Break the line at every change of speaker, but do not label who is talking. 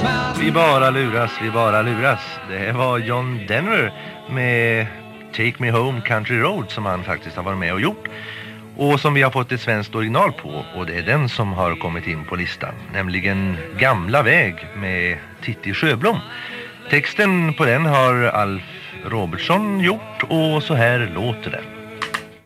Vi bara luras. Det var John Denver med Take Me Home Country Road som han faktiskt har varit med och gjort. Och som vi har fått ett svenskt original på, och det är den som har kommit in på listan. Nämligen Gamla väg med Titti Sjöblom. Texten på den har Alf Robertson gjort, och så här låter den.